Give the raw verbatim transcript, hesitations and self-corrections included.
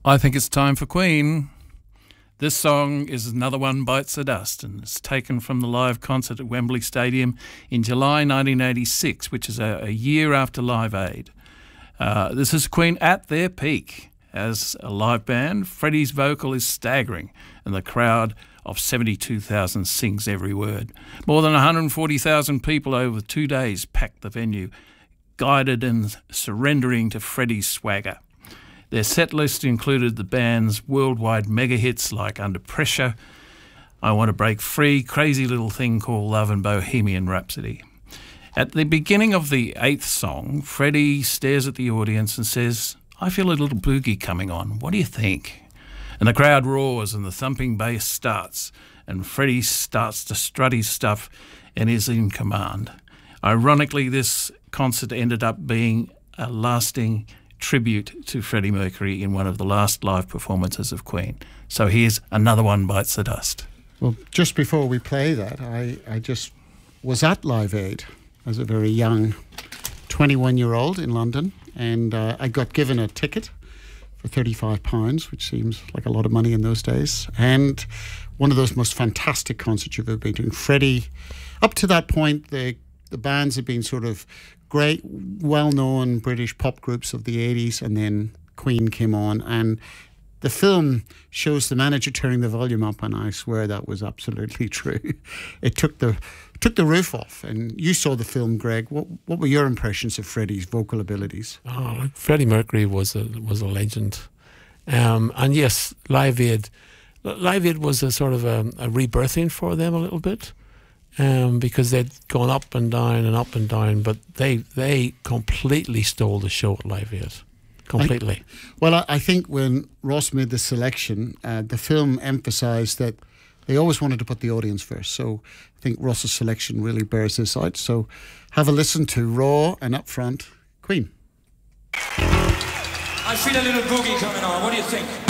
I think it's time for Queen. This song is Another One Bites the Dust, and it's taken from the live concert at Wembley Stadium in July nineteen eighty-six, which is a, a year after Live Aid. Uh, this is Queen at their peak. As a live band, Freddie's vocal is staggering, and the crowd of seventy-two thousand sings every word. More than one hundred forty thousand people over two days packed the venue, guided and surrendering to Freddie's swagger. Their set list included the band's worldwide mega hits like Under Pressure, I Want to Break Free, Crazy Little Thing Called Love and Bohemian Rhapsody. At the beginning of the eighth song, Freddie stares at the audience and says, I feel a little boogie coming on. What do you think? And the crowd roars and the thumping bass starts, and Freddie starts to strut his stuff and is in command. Ironically, this concert ended up being a lasting tribute to Freddie Mercury in one of the last live performances of Queen. So here's Another One Bites the Dust. Well, just before we play that, I, I just was at Live Aid as a very young twenty-one-year-old in London, and uh, I got given a ticket for thirty-five pounds, which seems like a lot of money in those days, and one of those most fantastic concerts you've ever been to. And Freddie, up to that point, the, the bands had been sort of great, well-known British pop groups of the eighties, and then Queen came on, and the film shows the manager turning the volume up, and I swear that was absolutely true. It took the took the roof off. And you saw the film, Greg. What what were your impressions of Freddie's vocal abilities? Oh, like Freddie Mercury was a was a legend, um, and yes, Live Aid, Live Aid was a sort of a, a rebirthing for them a little bit. Um, because they'd gone up and down and up and down, but they they completely stole the show at Live Aid. Completely. I, well, I, I think when Ross made the selection, uh, the film emphasised that they always wanted to put the audience first. So I think Ross's selection really bears this out. So have a listen to Raw and Up Front, Queen. I feel a little boogie coming on. What do you think?